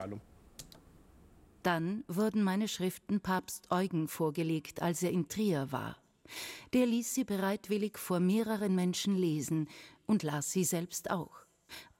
Dann wurden meine Schriften Papst Eugen vorgelegt, als er in Trier war. Der ließ sie bereitwillig vor mehreren Menschen lesen und las sie selbst auch.